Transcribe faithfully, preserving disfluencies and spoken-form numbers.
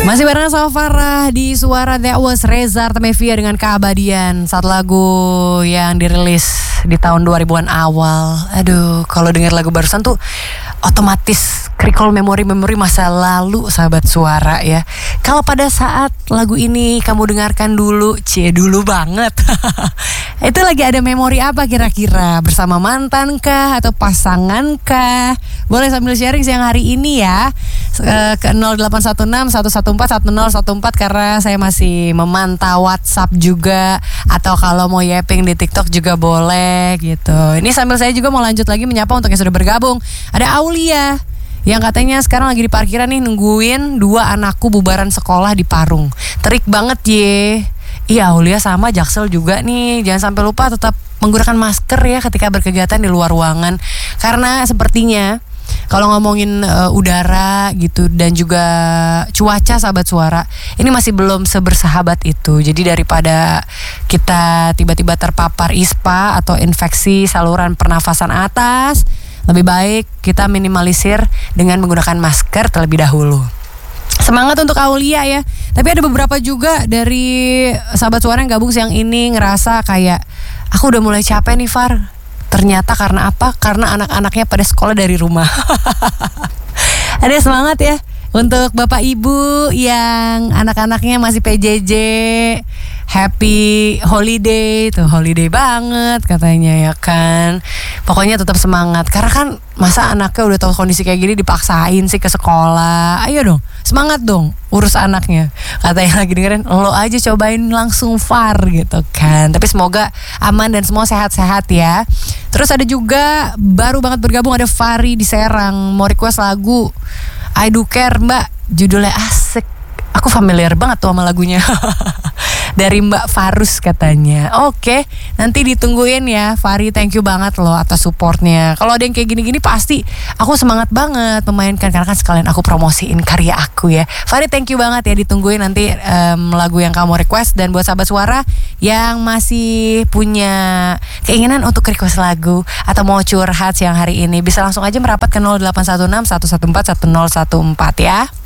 Masih bareng sama Farah di Suara That Was Reza Artamevia dengan Keabadian. Satu lagu yang dirilis di tahun dua ribuan awal. Aduh, kalau dengar lagu barusan tuh otomatis recall memori-memori masa lalu sahabat Suara ya. Kalau pada saat lagu ini kamu dengarkan dulu, cie dulu banget. Itu lagi ada memori apa kira-kira? Bersama mantan kah atau pasangan kah? Boleh sambil sharing siang hari ini ya. Ke nol delapan satu enam satu satu empat satu nol satu empat karena saya masih memantau WhatsApp juga, atau kalau mau yapping di TikTok juga boleh gitu. Ini sambil saya juga mau lanjut lagi menyapa untuk yang sudah bergabung. Ada Aulia yang katanya sekarang lagi di parkiran nih nungguin dua anakku bubaran sekolah di Parung. Terik banget ye. Iya, Aulia sama Jaksel juga nih. Jangan sampai lupa tetap menggunakan masker ya ketika berkegiatan di luar ruangan. Karena sepertinya kalau ngomongin uh, udara gitu dan juga cuaca sahabat Suara, ini masih belum sebersahabat itu. Jadi daripada kita tiba-tiba terpapar ispa atau infeksi saluran pernafasan atas, lebih baik kita minimalisir dengan menggunakan masker terlebih dahulu. Semangat untuk Aulia ya. Tapi ada beberapa juga dari sahabat Suara yang gabung siang ini ngerasa kayak aku udah mulai capek nih Far. Ternyata karena apa? Karena anak-anaknya pada sekolah dari rumah. Ada semangat ya untuk bapak ibu yang anak-anaknya masih P J J. Happy holiday, tuh holiday banget katanya ya kan. Pokoknya tetap semangat. Karena kan masa anaknya udah tahu kondisi kayak gini dipaksain sih ke sekolah. Ayo dong, semangat dong urus anaknya. Kata yang lagi dengerin, lo aja cobain langsung Far gitu kan. Tapi semoga aman dan semua sehat-sehat ya. Terus ada juga baru banget bergabung ada Fari di Serang. Mau request lagu I Do Care Mbak, judulnya asik. Aku familiar banget tuh sama lagunya. Dari Mbak Farus katanya. Oke, nanti ditungguin ya Fari, thank you banget loh atas supportnya. Kalau ada yang kayak gini-gini pasti aku semangat banget memainkan, karena kan sekalian aku promosiin karya aku ya. Fari, thank you banget ya, ditungguin nanti um, lagu yang kamu request. Dan buat sahabat Suara yang masih punya keinginan untuk request lagu atau mau curhat siang hari ini, bisa langsung aja merapat ke nol delapan satu enam satu satu empat satu nol satu empat ya.